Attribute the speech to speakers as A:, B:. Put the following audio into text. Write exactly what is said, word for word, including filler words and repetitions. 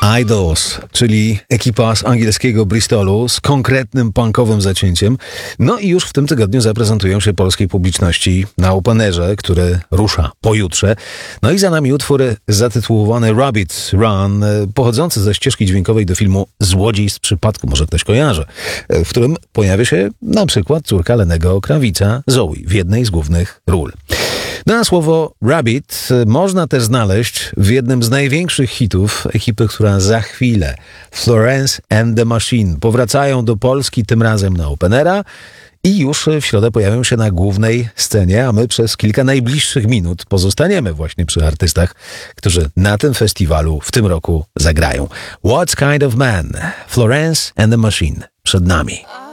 A: Idols, czyli ekipa z angielskiego Bristolu z konkretnym punkowym zacięciem. No i już w tym tygodniu zaprezentują się polskiej publiczności na Openerze, który rusza pojutrze. No i za nami utwór zatytułowany Rabbit Run, pochodzący ze ścieżki dźwiękowej do filmu Złodziej z przypadku, może ktoś kojarzy, w którym pojawia się na przykład córka Lennego Krawica, Zoe, w jednej z głównych ról. No a słowo Rabbit można też znaleźć w jednym z największych hitów ekipy, która za chwilę, Florence and the Machine, powracają do Polski, tym razem na Openera i już w środę pojawią się na głównej scenie, a my przez kilka najbliższych minut pozostaniemy właśnie przy artystach, którzy na tym festiwalu w tym roku zagrają. What Kind of Man? Florence and the Machine przed nami.